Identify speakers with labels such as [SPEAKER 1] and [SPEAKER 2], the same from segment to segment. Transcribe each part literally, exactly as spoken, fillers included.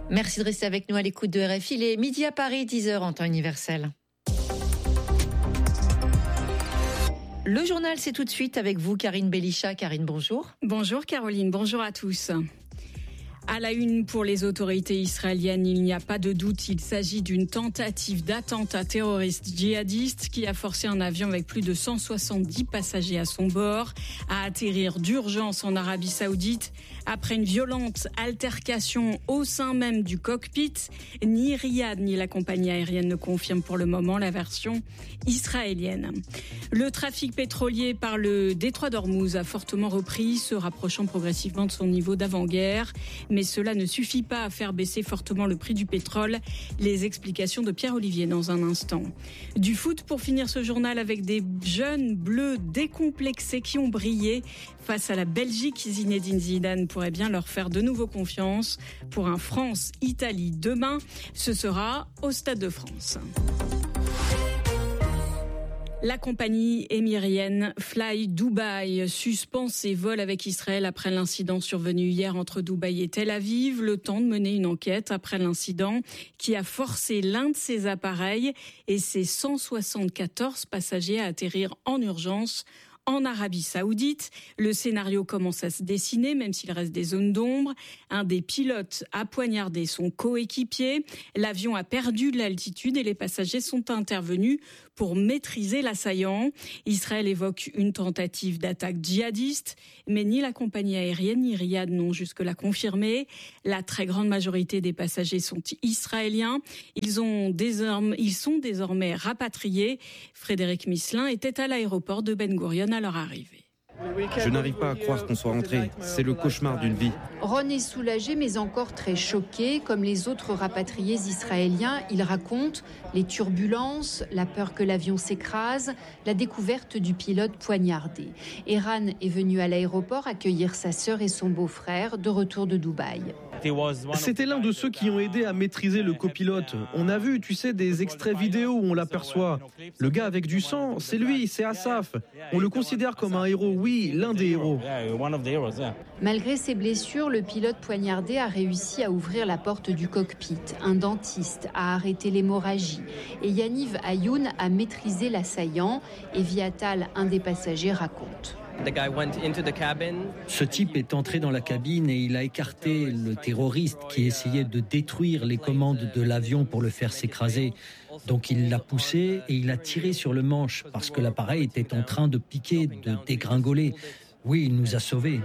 [SPEAKER 1] Merci de rester avec nous à l'écoute de R F I. Il est midi à Paris, dix heures en temps universel. Le journal, c'est tout de suite avec vous, Karine Belichat. Karine, bonjour.
[SPEAKER 2] Bonjour Caroline, bonjour à tous. À la une pour les autorités israéliennes, il n'y a pas de doute, il s'agit d'une tentative d'attentat terroriste djihadiste qui a forcé un avion avec plus de cent soixante-dix passagers à son bord à atterrir d'urgence en Arabie Saoudite après une violente altercation au sein même du cockpit. Ni Riyad ni la compagnie aérienne ne confirment pour le moment la version israélienne. Le trafic pétrolier par le détroit d'Ormuz a fortement repris, se rapprochant progressivement de son niveau d'avant-guerre. Mais cela ne suffit pas à faire baisser fortement le prix du pétrole. Les explications de Pierre-Olivier dans un instant. Du foot pour finir ce journal avec des jeunes bleus décomplexés qui ont brillé face à la Belgique. Zinedine Zidane pourrait bien leur faire de nouveau confiance pour un France-Italie demain. Ce sera au Stade de France. La compagnie émirienne Fly Dubai suspend ses vols avec Israël après l'incident survenu hier entre Dubaï et Tel Aviv. Le temps de mener une enquête après l'incident qui a forcé l'un de ses appareils et ses cent soixante-quatorze passagers à atterrir en urgence en Arabie Saoudite. Le scénario commence à se dessiner, même s'il reste des zones d'ombre. Un des pilotes a poignardé son coéquipier. L'avion a perdu de l'altitude et les passagers sont intervenus pour maîtriser l'assaillant. Israël évoque une tentative d'attaque djihadiste, mais ni la compagnie aérienne ni Riyad n'ont jusque-là confirmé. La très grande majorité des passagers sont israéliens. Ils, ont désormais, ils sont désormais rapatriés. Frédéric Misselin était à l'aéroport de Ben Gurion à leur arrivée.
[SPEAKER 3] Je n'arrive pas à croire qu'on soit rentré. C'est le cauchemar d'une vie.
[SPEAKER 4] Ron est soulagé mais encore très choqué. Comme les autres rapatriés israéliens, il raconte les turbulences, la peur que l'avion s'écrase, la découverte du pilote poignardé. Eran est venu à l'aéroport accueillir sa sœur et son beau-frère de retour de Dubaï.
[SPEAKER 5] C'était l'un de ceux qui ont aidé à maîtriser le copilote. On a vu, tu sais, des extraits vidéo où on l'aperçoit. Le gars avec du sang, c'est lui, c'est Asaf. On le considère comme un héros, oui, l'un des héros.
[SPEAKER 4] Malgré ses blessures, le pilote poignardé a réussi à ouvrir la porte du cockpit. Un dentiste a arrêté l'hémorragie. Et Yaniv Ayoun a maîtrisé l'assaillant. Et Viatal, un des passagers, raconte.
[SPEAKER 6] Ce type est entré dans la cabine et il a écarté le terroriste qui essayait de détruire les commandes de l'avion pour le faire s'écraser. Donc il l'a poussé et il a tiré sur le manche parce que l'appareil était en train de piquer, de dégringoler. Oui, il nous a sauvés.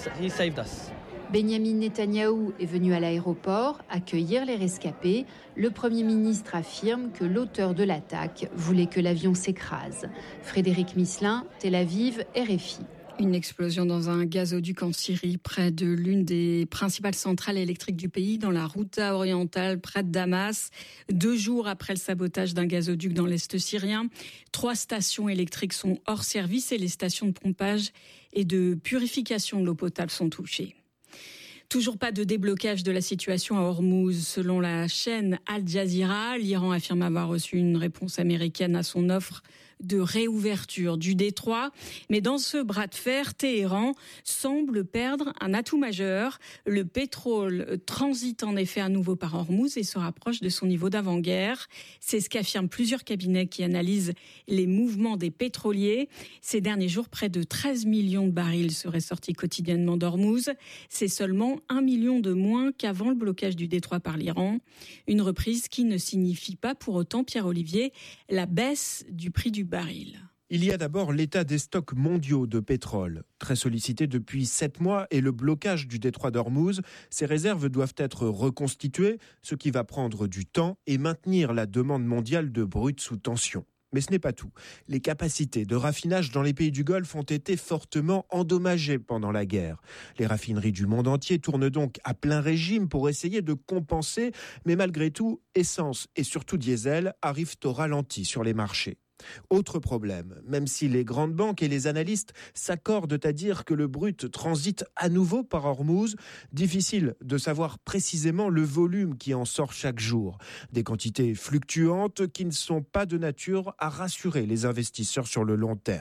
[SPEAKER 4] Benyamin Netanyahou est venu à l'aéroport accueillir les rescapés. Le Premier ministre affirme que l'auteur de l'attaque voulait que l'avion s'écrase. Frédéric Misselin, Tel Aviv, R F I.
[SPEAKER 2] Une explosion dans un gazoduc en Syrie, près de l'une des principales centrales électriques du pays, dans la Ghouta orientale, près de Damas. Deux jours après le sabotage d'un gazoduc dans l'Est syrien, trois stations électriques sont hors service et les stations de pompage et de purification de l'eau potable sont touchées. Toujours pas de déblocage de la situation à Ormuz. Selon la chaîne Al Jazeera, l'Iran affirme avoir reçu une réponse américaine à son offre de réouverture du détroit. Mais dans ce bras de fer, Téhéran semble perdre un atout majeur. Le pétrole transite en effet à nouveau par Ormuz et se rapproche de son niveau d'avant-guerre. C'est ce qu'affirment plusieurs cabinets qui analysent les mouvements des pétroliers. Ces derniers jours, près de treize millions de barils seraient sortis quotidiennement d'Ormuz. C'est seulement un million de moins qu'avant le blocage du détroit par l'Iran. Une reprise qui ne signifie pas pour autant, Pierre-Olivier, la baisse du prix du baril.
[SPEAKER 7] Il y a d'abord l'état des stocks mondiaux de pétrole. Très sollicité depuis sept mois et le blocage du détroit d'Ormuz, ces réserves doivent être reconstituées, ce qui va prendre du temps et maintenir la demande mondiale de brut sous tension. Mais ce n'est pas tout. Les capacités de raffinage dans les pays du Golfe ont été fortement endommagées pendant la guerre. Les raffineries du monde entier tournent donc à plein régime pour essayer de compenser, mais malgré tout, essence et surtout diesel arrivent au ralenti sur les marchés. Autre problème, même si les grandes banques et les analystes s'accordent à dire que le brut transite à nouveau par Ormuz, difficile de savoir précisément le volume qui en sort chaque jour. Des quantités fluctuantes qui ne sont pas de nature à rassurer les investisseurs sur le long terme.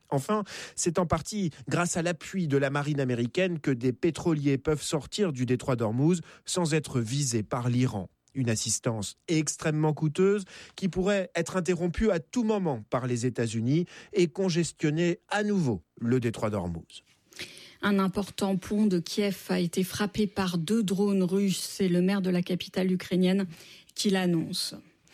[SPEAKER 7] Enfin, c'est en partie grâce à l'appui de la marine américaine que des pétroliers peuvent sortir du détroit d'Ormuz sans être visés par l'Iran. Une assistance extrêmement coûteuse qui pourrait être interrompue à tout moment par les États-Unis et congestionner à nouveau le détroit d'Ormuz.
[SPEAKER 2] Un important pont de Kiev a été frappé par deux drones russes. C'est le maire de la capitale ukrainienne qui l'annonce.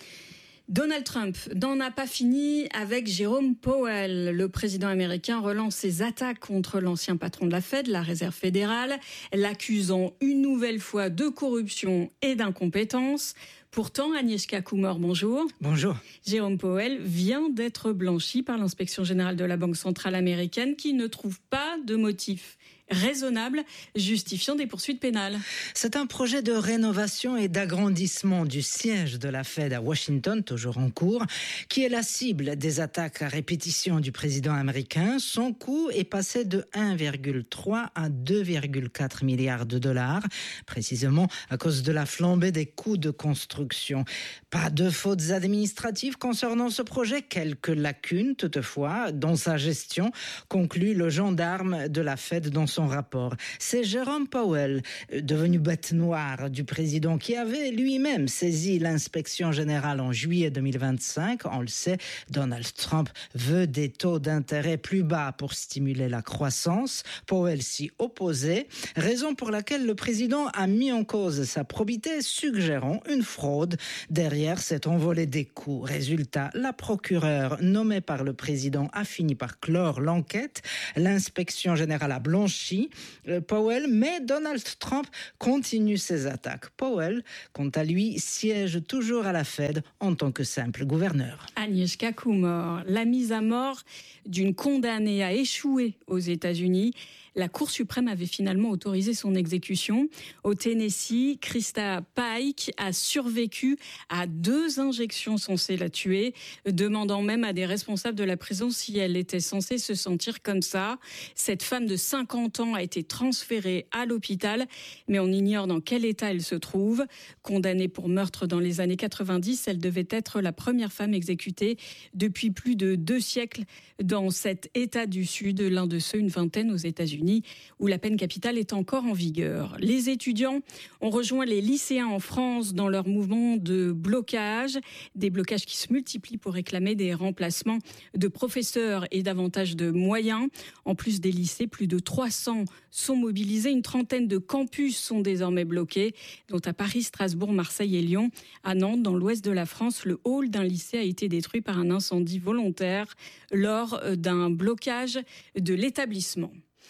[SPEAKER 2] Donald Trump n'en a pas fini avec Jérôme Powell. Le président américain relance ses attaques contre l'ancien patron de la Fed, la Réserve fédérale, l'accusant une nouvelle fois de corruption et d'incompétence. Pourtant, Agnieszka Kumor, bonjour.
[SPEAKER 8] Bonjour.
[SPEAKER 2] Jérôme Powell vient d'être blanchi par l'inspection générale de la Banque centrale américaine qui ne trouve pas de motif raisonnable justifiant des poursuites pénales.
[SPEAKER 8] C'est un projet de rénovation et d'agrandissement du siège de la Fed à Washington, toujours en cours, qui est la cible des attaques à répétition du président américain. Son coût est passé de un virgule trois à deux virgule quatre milliards de dollars, précisément à cause de la flambée des coûts de construction. Pas de fautes administratives concernant ce projet, quelques lacunes toutefois dans sa gestion, conclut le gendarme de la Fed dans son rapport. C'est Jérôme Powell, devenu bête noire du président, qui avait lui-même saisi l'inspection générale en juillet deux mille vingt-cinq. On le sait, Donald Trump veut des taux d'intérêt plus bas pour stimuler la croissance. Powell s'y opposait, raison pour laquelle le président a mis en cause sa probité, suggérant une fraude derrière cette envolée des coûts. Résultat, la procureure nommée par le président a fini par clore l'enquête. L'inspection générale a blanchi Powell, mais Donald Trump continue ses attaques. Powell, quant à lui, siège toujours à la Fed en tant que simple gouverneur.
[SPEAKER 2] Agnieszka Kumor, la mise à mort d'une condamnée a échoué aux États-Unis. La Cour suprême avait finalement autorisé son exécution. Au Tennessee, Krista Pike a survécu à deux injections censées la tuer, demandant même à des responsables de la prison si elle était censée se sentir comme ça. Cette femme de cinquante ans a été transférée à l'hôpital, mais on ignore dans quel état elle se trouve. Condamnée pour meurtre dans les années quatre-vingt-dix, elle devait être la première femme exécutée depuis plus de deux siècles dans cet État du Sud, l'un de ceux, une vingtaine aux États-Unis, où la peine capitale est encore en vigueur. Les étudiants ont rejoint les lycéens en France dans leur mouvement de blocage, des blocages qui se multiplient pour réclamer des remplacements de professeurs et davantage de moyens. En plus des lycées, plus de trois cents sont mobilisés. Une trentaine de campus sont désormais bloqués, dont à Paris, Strasbourg, Marseille et Lyon. À Nantes, dans l'ouest de la France, le hall d'un lycée a été détruit par un incendie volontaire lors d'un blocage de l'établissement.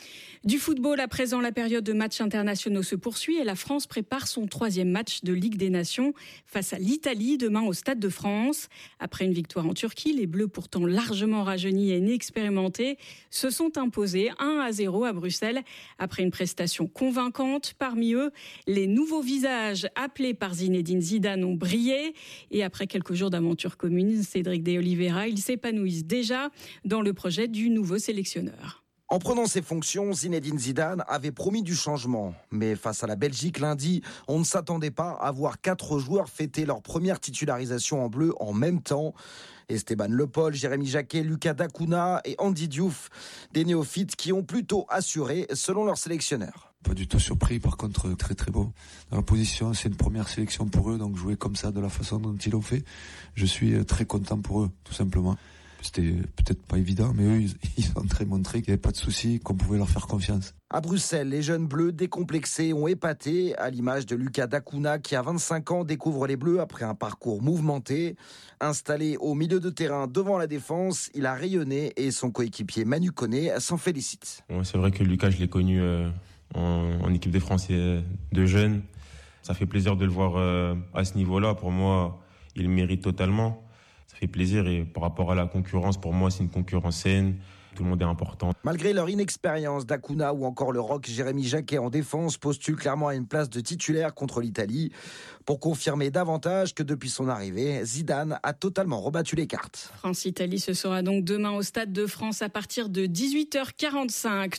[SPEAKER 2] Du football, à présent, la période de matchs internationaux se poursuit et la France prépare son troisième match de Ligue des Nations face à l'Italie demain au Stade de France. Après une victoire en Turquie, les Bleus, pourtant largement rajeunis et inexpérimentés, se sont imposés un à zéro à Bruxelles après une prestation convaincante. Parmi eux, les nouveaux visages appelés par Zinedine Zidane ont brillé et après quelques jours d'aventure commune, Cédric de Oliveira, ils s'épanouissent déjà dans le projet du nouveau sélectionneur.
[SPEAKER 9] En prenant ses fonctions, Zinedine Zidane avait promis du changement. Mais face à la Belgique lundi, on ne s'attendait pas à voir quatre joueurs fêter leur première titularisation en bleu en même temps. Esteban Le Paul, Jérémy Jacquet, Lucas Dacuna et Andy Diouf, des néophytes qui ont plutôt assuré selon leur sélectionneur.
[SPEAKER 10] Pas du tout surpris, par contre très très beau. Dans la position, c'est une première sélection pour eux, donc jouer comme ça de la façon dont ils l'ont fait, je suis très content pour eux, tout simplement. C'était peut-être pas évident, mais eux, ils ont très montré qu'il n'y avait pas de souci, qu'on pouvait leur faire confiance.
[SPEAKER 9] À Bruxelles, les jeunes bleus décomplexés ont épaté, à l'image de Lucas Dacuna, qui à vingt-cinq ans découvre les bleus après un parcours mouvementé. Installé au milieu de terrain devant la défense, il a rayonné et son coéquipier Manu Koné s'en félicite.
[SPEAKER 11] Ouais, c'est vrai que Lucas, je l'ai connu euh, en, en équipe de France de jeunes. Ça fait plaisir de le voir euh, à ce niveau-là. Pour moi, il le mérite totalement. Ça fait plaisir et par rapport à la concurrence, pour moi, c'est une concurrence saine. Tout le monde est important.
[SPEAKER 9] Malgré leur inexpérience, Dacuna ou encore le rock Jérémy Jacquet en défense postulent clairement à une place de titulaire contre l'Italie. Pour confirmer davantage que depuis son arrivée, Zidane a totalement rebattu les cartes.
[SPEAKER 2] France-Italie, ce sera donc demain au Stade de France à partir de dix-huit heures quarante-cinq.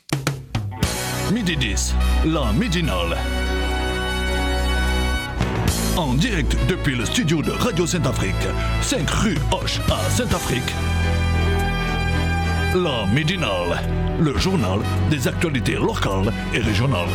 [SPEAKER 12] Midi dix, la midinale. En direct depuis le studio de Radio Saint-Afrique, cinq rue Hoche à Saint-Afrique. La Médinale, le journal des actualités locales et régionales.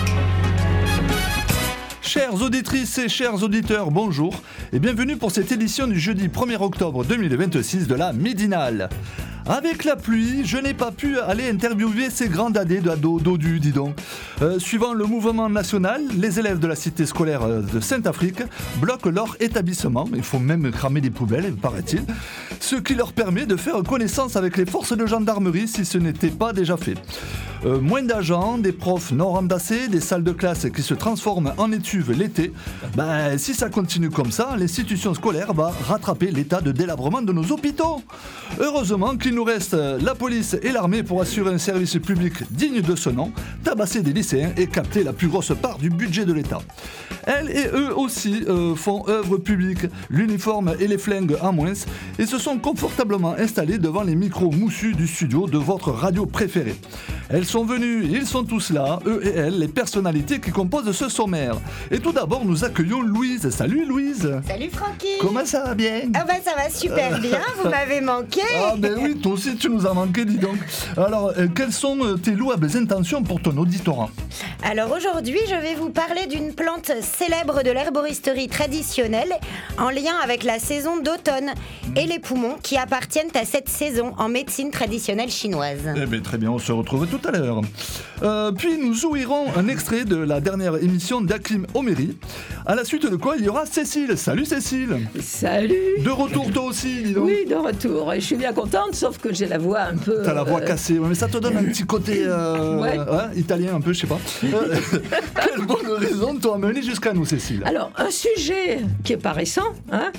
[SPEAKER 13] Chères auditrices et chers auditeurs, bonjour et bienvenue pour cette édition du jeudi premier octobre deux mille vingt-six de la Médinale. Avec la pluie, je n'ai pas pu aller interviewer ces grands dadés d'Adodu, dis donc. Euh, suivant le mouvement national, les élèves de la cité scolaire de Saint-Afrique bloquent leur établissement. Il faut même cramer des poubelles, paraît-il. Ce qui leur permet de faire connaissance avec les forces de gendarmerie si ce n'était pas déjà fait. Euh, moins d'agents, des profs non remplacés, des salles de classe qui se transforment en étuves l'été. Ben, si ça continue comme ça, l'institution scolaire va rattraper l'état de délabrement de nos hôpitaux. Heureusement qu'il nous reste la police et l'armée pour assurer un service public digne de ce nom, tabasser des lycéens et capter la plus grosse part du budget de l'État. Elles et eux aussi euh, font œuvre publique, l'uniforme et les flingues en moins, et se sont confortablement installés devant les micros moussus du studio de votre radio préférée. Elles sont venues, ils sont tous là, eux et elles, les personnalités qui composent ce sommaire. Et tout d'abord, nous accueillons Louise. Salut Louise.
[SPEAKER 14] Salut Francky.
[SPEAKER 13] Comment ça va bien?
[SPEAKER 14] Ah bah ça va super bien, vous m'avez manqué.
[SPEAKER 13] Ah ben oui, toi aussi tu nous as manqué, dis donc. Alors, euh, quelles sont tes louables intentions pour ton auditorat?
[SPEAKER 14] Alors aujourd'hui, je vais vous parler d'une plante célèbre de l'herboristerie traditionnelle en lien avec la saison d'automne et les poumons qui appartiennent à cette saison en médecine traditionnelle chinoise.
[SPEAKER 13] Eh bien très bien, on se retrouve tout à l'heure. Euh, puis nous ouïrons un extrait de la dernière émission d'Hakim Omeri, à la suite de quoi il y aura Cécile. Salut Cécile.
[SPEAKER 15] Salut.
[SPEAKER 13] De retour toi aussi, dis donc.
[SPEAKER 15] Oui, de retour. Et je suis bien contente, sauf que j'ai la voix un peu...
[SPEAKER 13] T'as la voix euh... cassée, mais ça te donne un petit côté euh,
[SPEAKER 15] ouais.
[SPEAKER 13] Ouais, italien un peu, je sais pas. Euh, quelle bonne raison t'as amené jusqu'à nous, Cécile.
[SPEAKER 15] Alors, un sujet qui est pas récent, hein,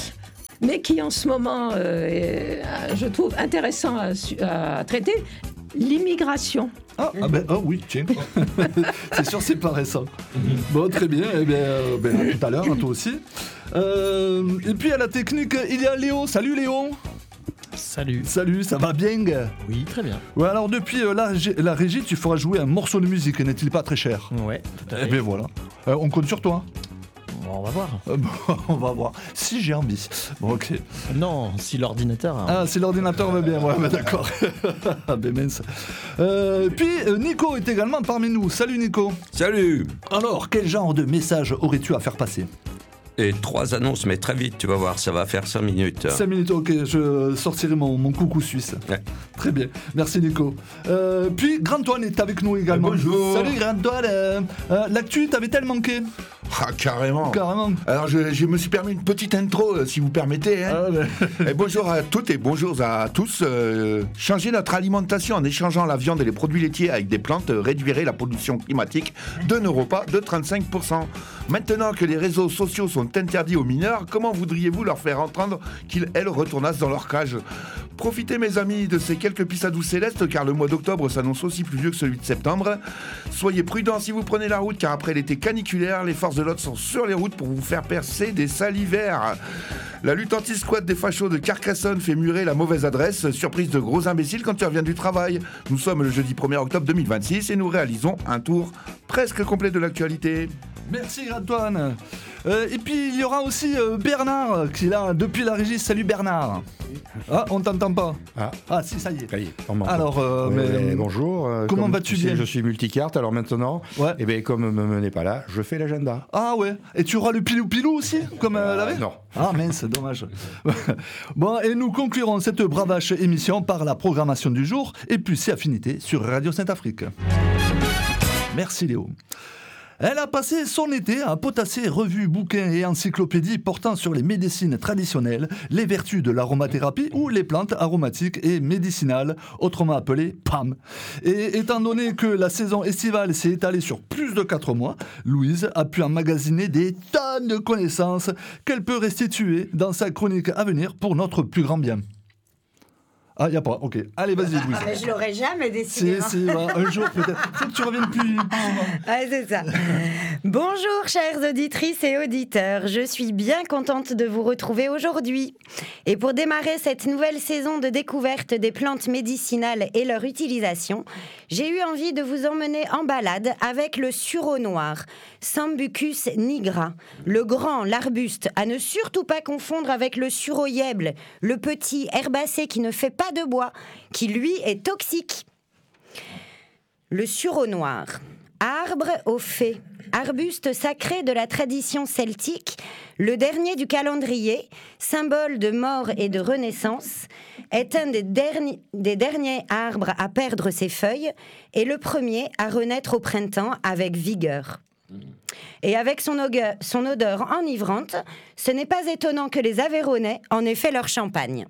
[SPEAKER 15] mais qui en ce moment, euh, est, je trouve intéressant à, à traiter, l'immigration.
[SPEAKER 13] Ah, ah ben oh oui, tiens. C'est sûr, c'est pas récent. Bon, très bien. Eh bien, euh, ben, à tout à l'heure, à toi aussi. Euh, et puis à la technique, il y a Léo. Salut Léo.
[SPEAKER 16] Salut.
[SPEAKER 13] Salut, ça va bien?
[SPEAKER 16] Oui, très bien.
[SPEAKER 13] Ouais, alors depuis euh, la, la régie, tu feras jouer un morceau de musique, n'est-il pas très cher?
[SPEAKER 16] Ouais, tout à fait.
[SPEAKER 13] Eh bien voilà. Euh, on compte sur toi.
[SPEAKER 16] Bon, on va voir.
[SPEAKER 13] Euh, bon, on va voir. Si j'ai envie. Bon, ok.
[SPEAKER 16] Non, si l'ordinateur... Hein.
[SPEAKER 13] Ah, si l'ordinateur va bien, ouais, bah, d'accord. Ah, ben mince. Euh, puis, euh, Nico est également parmi nous. Salut Nico.
[SPEAKER 17] Salut.
[SPEAKER 13] Alors, quel genre de message aurais-tu à faire passer?
[SPEAKER 17] Et trois annonces, mais très vite, tu vas voir, ça va faire cinq minutes.
[SPEAKER 13] cinq minutes, ok, je sortirai mon, mon coucou suisse.
[SPEAKER 17] Ouais.
[SPEAKER 13] Très bien, merci Nico. Euh, puis, Grand-Antoine est avec nous également.
[SPEAKER 18] Bonjour.
[SPEAKER 13] Salut Grand-Antoine. Euh, euh, L'actu, t'avait-elle manqué?
[SPEAKER 18] Ah, carrément.
[SPEAKER 13] Carrément.
[SPEAKER 18] Alors, je, je me suis permis une petite intro, euh, si vous permettez. Hein. Ah, ben... et bonjour à toutes et bonjour à tous. Euh, changer notre alimentation en échangeant la viande et les produits laitiers avec des plantes réduirait la pollution climatique d'un Europa de trente-cinq pour cent. Maintenant que les réseaux sociaux sont interdits aux mineurs, comment voudriez-vous leur faire entendre qu'ils, elles, retournassent dans leur cage? Profitez, mes amis, de ces quelques pissadous célestes, car le mois d'octobre s'annonce aussi pluvieux que celui de septembre. Soyez prudents si vous prenez la route, car après l'été caniculaire, les forces de l'ordre sont sur les routes pour vous faire percer des salivaires. La lutte anti-squat des fachos de Carcassonne fait murer la mauvaise adresse. Surprise de gros imbéciles quand tu reviens du travail. Nous sommes le jeudi premier octobre deux mille vingt-six et nous réalisons un tour presque complet de l'actualité.
[SPEAKER 13] Merci Antoine. Euh, et puis il y aura aussi euh, Bernard qui est là depuis la régie. Salut Bernard. Ah, on t'entend pas.
[SPEAKER 19] Ah,
[SPEAKER 13] ah si, ça y est.
[SPEAKER 19] Ça y est, on m'entend.
[SPEAKER 13] Alors, euh,
[SPEAKER 19] oui,
[SPEAKER 13] mais,
[SPEAKER 19] mais bonjour. Euh,
[SPEAKER 13] comment vas-tu bien?
[SPEAKER 19] Je suis multicarte, alors maintenant,
[SPEAKER 13] ouais.
[SPEAKER 19] eh ben, comme me n'est pas là, je fais l'agenda.
[SPEAKER 13] Ah ouais. Et tu auras le pilou-pilou aussi, comme euh, la veille?
[SPEAKER 19] Non.
[SPEAKER 13] Ah mince, dommage. Bon, et nous conclurons cette bravache émission par la programmation du jour et puis ses affinités sur Radio Saint-Afrique. Merci Léo. Elle a passé son été à potasser revues, bouquins et encyclopédies portant sur les médecines traditionnelles, les vertus de l'aromathérapie ou les plantes aromatiques et médicinales, autrement appelées P A M. Et étant donné que la saison estivale s'est étalée sur plus de quatre mois, Louise a pu emmagasiner des tonnes de connaissances qu'elle peut restituer dans sa chronique à venir pour notre plus grand bien. Ah, il n'y a pas, ok. Allez, vas-y, Louise.
[SPEAKER 14] Ah, mais je l'aurais jamais décidé.
[SPEAKER 13] Si, si, bah, un jour peut-être. Faut que tu reviennes plus.
[SPEAKER 14] Ouais, c'est ça. Bonjour, chères auditrices et auditeurs. Je suis bien contente de vous retrouver aujourd'hui. Et pour démarrer cette nouvelle saison de découverte des plantes médicinales et leur utilisation, j'ai eu envie de vous emmener en balade avec le sureau noir, Sambucus nigra. Le grand, l'arbuste, à ne surtout pas confondre avec le sureau yèble, le petit herbacé qui ne fait pas pas de bois, qui lui est toxique. Le sureau noir, arbre aux fées, arbuste sacré de la tradition celtique, le dernier du calendrier, symbole de mort et de renaissance, est un des derniers, des derniers arbres à perdre ses feuilles et le premier à renaître au printemps avec vigueur. Et avec son odeur, son odeur enivrante, ce n'est pas étonnant que les Aveyronais en aient fait leur champagne.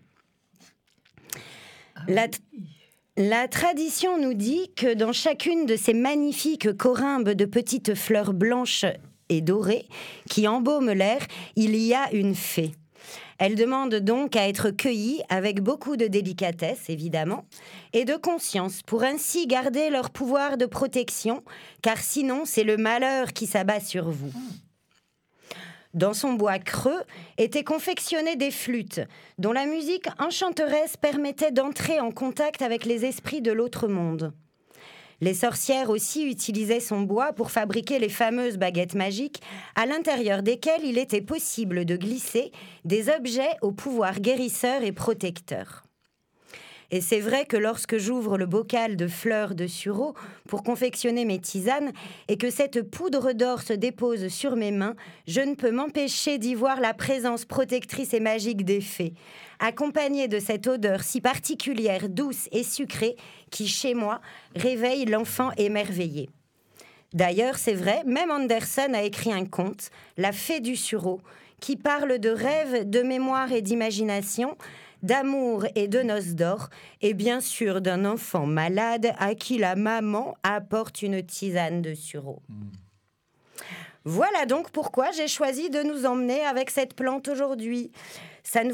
[SPEAKER 14] La, la tradition nous dit que dans chacune de ces magnifiques corymbes de petites fleurs blanches et dorées qui embaument l'air, il y a une fée. Elle demande donc à être cueillie avec beaucoup de délicatesse, évidemment, et de conscience, pour ainsi garder leur pouvoir de protection, car sinon c'est le malheur qui s'abat sur vous. Dans son bois creux étaient confectionnées des flûtes, dont la musique enchanteresse permettait d'entrer en contact avec les esprits de l'autre monde. Les sorcières aussi utilisaient son bois pour fabriquer les fameuses baguettes magiques, à l'intérieur desquelles il était possible de glisser des objets au pouvoir guérisseur et protecteur. Et c'est vrai que lorsque j'ouvre le bocal de fleurs de sureau pour confectionner mes tisanes et que cette poudre d'or se dépose sur mes mains, je ne peux m'empêcher d'y voir la présence protectrice et magique des fées, accompagnée de cette odeur si particulière, douce et sucrée qui, chez moi, réveille l'enfant émerveillé. D'ailleurs, c'est vrai, même Andersen a écrit un conte, La Fée du sureau, qui parle de rêves, de mémoire et d'imagination, d'amour et de noces d'or, et bien sûr d'un enfant malade à qui la maman apporte une tisane de sureau. Mmh. Voilà donc pourquoi j'ai choisi de nous emmener avec cette plante aujourd'hui. Ça ne